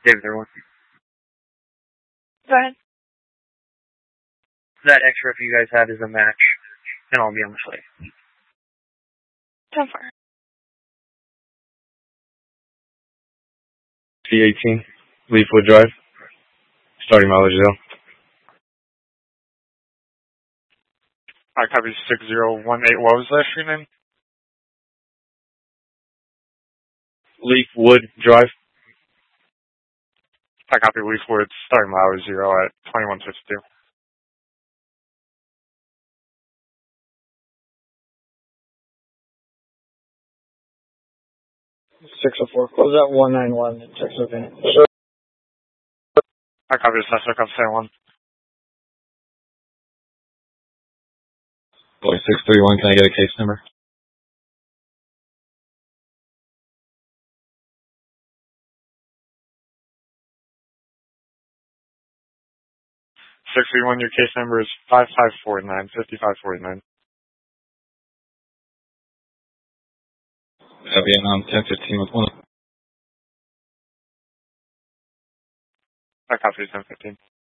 David, everyone. Go ahead. That extra if you guys have is a match, and I'll be on the flight. 10-4. C18, Leafwood Drive, starting mileage 0. I copy 6018. What was the street name? Leafwood Drive. I copy Leafwood, starting mileage 0 at 2152. 604. Close out 191 and check with it. I copy suspect on San Juan. Boy, 631, can I get a case number? 631, your case number is 5549. Vietnam 1015 with 1. I copy 1015.